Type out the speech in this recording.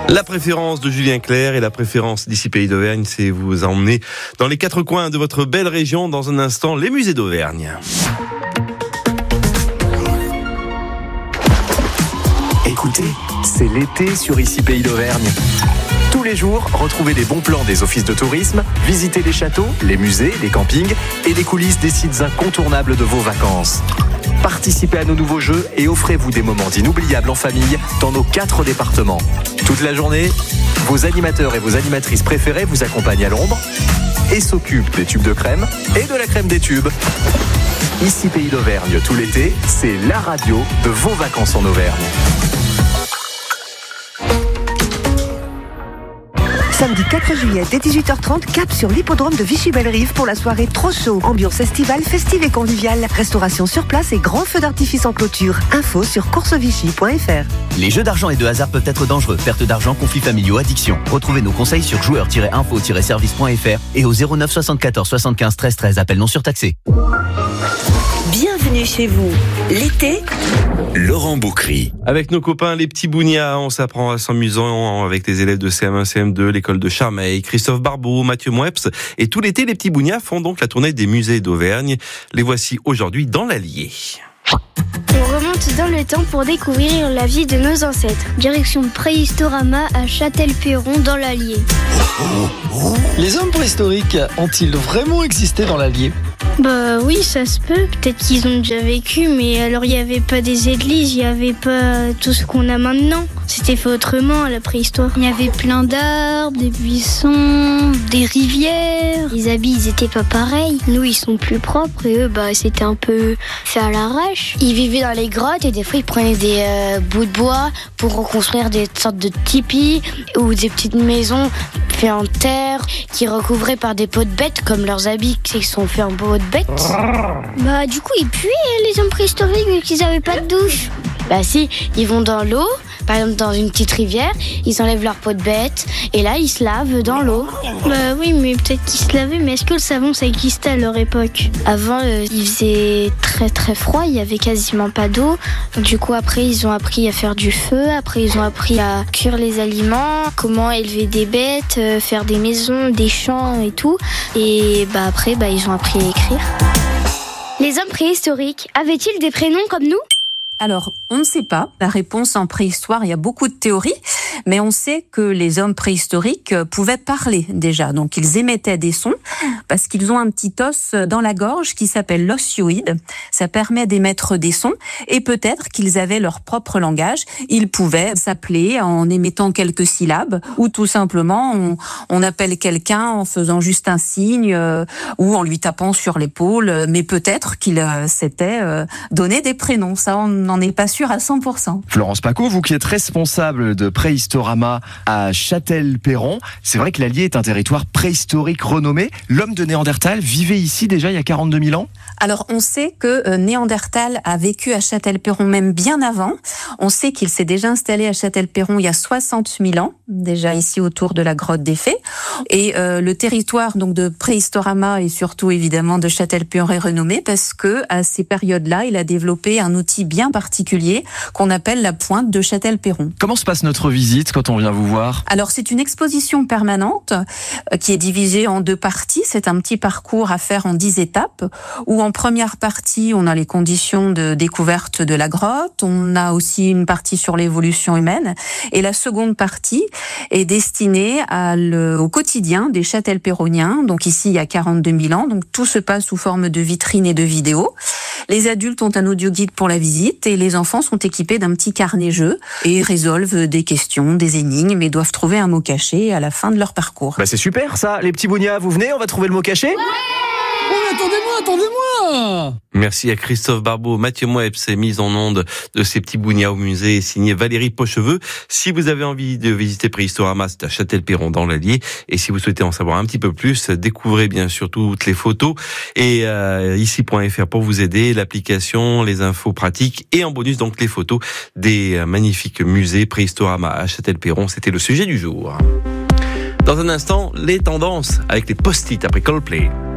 La préférence de Julien Clerc et la préférence d'ici Pays d'Auvergne, c'est vous emmener dans les quatre coins de votre belle région. Dans un instant, les musées d'Auvergne. Écoutez, c'est l'été sur Ici Pays d'Auvergne. Tous les jours, retrouvez les bons plans des offices de tourisme, visitez les châteaux, les musées, les campings et les coulisses des sites incontournables de vos vacances. Participez à nos nouveaux jeux et offrez-vous des moments inoubliables en famille dans nos 4 départements. Toute la journée, vos animateurs et vos animatrices préférées vous accompagnent à l'ombre et s'occupent des tubes de crème et de la crème des tubes. Ici Pays d'Auvergne, tout l'été, c'est la radio de vos vacances en Auvergne. Samedi 4 juillet dès 18h30, cap sur l'hippodrome de Vichy-Belle-Rive pour la soirée Trop Chaud. Ambiance estivale, festive et conviviale. Restauration sur place et grand feu d'artifice en clôture. Info sur coursevichy.fr. Les jeux d'argent et de hasard peuvent être dangereux. Perte d'argent, conflits familiaux, addiction. Retrouvez nos conseils sur joueurs-info-service.fr et au 09 74 75 13 13. Appel non surtaxé. Bienvenue chez vous. L'été, Laurent Boucry. Avec nos copains les petits Bougnats, on s'apprend à s'amusant avec les élèves de CM1, CM2, l'école de Charmeil, Christophe Barbeau, Mathieu Moeps. Et tout l'été, les petits Bougnats font donc la tournée des musées d'Auvergne. Les voici aujourd'hui dans l'Allier. On remonte dans le temps pour découvrir la vie de nos ancêtres. Direction Préhistorama à Châtel-Perron dans l'Allier. Les hommes préhistoriques ont-ils vraiment existé dans l'Allier ? Bah oui, ça se peut. Peut-être qu'ils ont déjà vécu, mais alors il n'y avait pas des églises, il n'y avait pas tout ce qu'on a maintenant. C'était fait autrement à la préhistoire. Il y avait plein d'arbres, des buissons, des rivières. Les habits, ils étaient pas pareils. Nous, ils sont plus propres et eux, c'était un peu fait à l'arrache. Ils vivaient dans les grottes et des fois, ils prenaient des bouts de bois pour reconstruire des sortes de tipis ou des petites maisons faites en terre qui recouvraient par des peaux de bêtes comme leurs habits qui sont faits en peau de bêtes. Du coup, ils puaient les hommes préhistoriques vu qu'ils n'avaient pas de douche. Si, ils vont dans l'eau, par exemple dans une petite rivière, ils enlèvent leur peau de bête et là ils se lavent dans l'eau. Oui, mais peut-être qu'ils se lavaient, mais est-ce que le savon ça existait à leur époque ? Avant, il faisait très très froid, il y avait quasiment pas d'eau. Du coup, après ils ont appris à faire du feu, après ils ont appris à cuire les aliments, comment élever des bêtes, faire des maisons, des champs et tout. Et après, ils ont appris à écrire. Les hommes préhistoriques avaient-ils des prénoms comme nous ? Alors, on ne sait pas. La réponse en préhistoire, il y a beaucoup de théories, mais on sait que les hommes préhistoriques pouvaient parler déjà. Donc, ils émettaient des sons parce qu'ils ont un petit os dans la gorge qui s'appelle l'osioïde. Ça permet d'émettre des sons et peut-être qu'ils avaient leur propre langage. Ils pouvaient s'appeler en émettant quelques syllabes ou tout simplement on appelle quelqu'un en faisant juste un signe ou en lui tapant sur l'épaule. Mais peut-être qu'ils s'étaient donné des prénoms. Ça, on n'en est pas sûr à 100%. Florence Paco, vous qui êtes responsable de Préhistorama à Châtel-Perron, c'est vrai que l'Allier est un territoire préhistorique renommé. L'homme de Néandertal vivait ici déjà il y a 42 000 ans ? Alors, on sait que Néandertal a vécu à Châtel-Perron même bien avant. On sait qu'il s'est déjà installé à Châtel-Perron il y a 60 000 ans, déjà ici autour de la grotte des Fées. Et le territoire donc de Préhistorama et surtout évidemment de Châtel-Perron est renommé parce que à ces périodes-là, il a développé un outil bien particulier qu'on appelle la pointe de Châtel-Perron. Comment se passe notre visite quand on vient vous voir ? Alors, c'est une exposition permanente qui est divisée en 2 parties. C'est un petit parcours à faire en 10 étapes où en première partie, on a les conditions de découverte de la grotte. On a aussi une partie sur l'évolution humaine. Et la seconde partie est destinée au quotidien des Châtel-Perroniens. Donc ici, il y a 42 000 ans. Donc tout se passe sous forme de vitrines et de vidéos. Les adultes ont un audio-guide pour la visite et les enfants sont équipés d'un petit carnet-jeu et résolvent des questions, des énigmes et doivent trouver un mot caché à la fin de leur parcours. C'est super ça, les petits Bougnats, vous venez, on va trouver le mot caché ? Attendez-moi. Merci à Christophe Barbeau, Mathieu Moeps et mise en onde de ces petits Bougnats au musée, signé Valérie Pocheveux. Si vous avez envie de visiter Préhistorama, c'est à Châtel-Perron dans l'Allier. Et si vous souhaitez en savoir un petit peu plus, découvrez bien sûr toutes les photos et ici.fr pour vous aider, l'application, les infos pratiques et en bonus donc les photos des magnifiques musées Préhistorama à Châtel-Perron. C'était le sujet du jour. Dans un instant, les tendances avec les post-it après Coldplay.